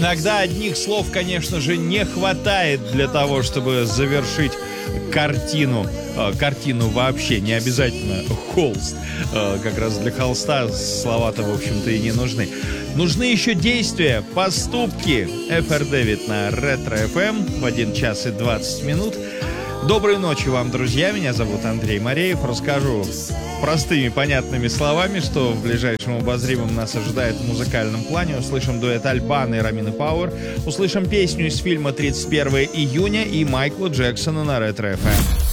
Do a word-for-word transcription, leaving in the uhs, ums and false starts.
Иногда одних слов, конечно же, не хватает для того, чтобы завершить картину. Э, картину вообще, не обязательно холст. Э, как раз для холста слова-то, в общем-то, и не нужны. Нужны еще действия, поступки. эф эр девять на Ретро эф эм в один час и двадцать минут. Доброй ночи вам, друзья. Меня зовут Андрей Мореев. Расскажу простыми, понятными словами, что в ближайшем обозримом нас ожидает в музыкальном плане. Услышим дуэт Альбана и Ромины Пауэр. Услышим песню из фильма «тридцать первое июня» и Майкла Джексона на Ретро эф эм.